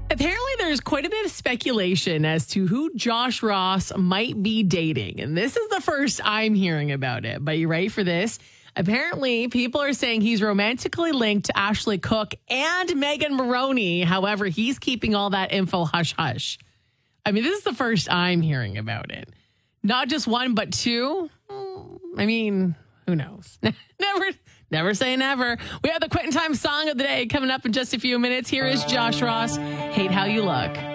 Apparently, there's quite a bit of speculation as to who Josh Ross might be dating. And this is the first I'm hearing about it. But you ready for this? Apparently, people are saying he's romantically linked to Ashley Cook and Megan Maroney. However, he's keeping all that info hush-hush. I mean, this is the first I'm hearing about it. Not just one, but two. I mean, who knows? Never say never. We have the Quitting Time song of the day coming up in just a few minutes. Here is Josh Ross, Hate How You Look.